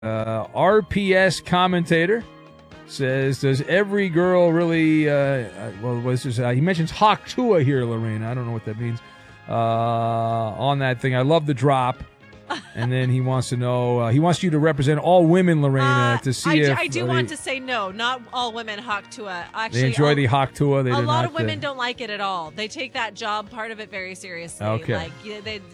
RPS commentator says, does every girl really, he mentions Hawk Tua here, Lorena. I don't know what that means. On that thing. I love the drop. And then he wants to know, he wants you to represent all women, Lorena, to see if... I do want to say no, not all women Hawk Tua. Actually, they enjoy the Hawk Tua. A lot of women don't like it at all. They take that job part of it very seriously. Okay. Like, they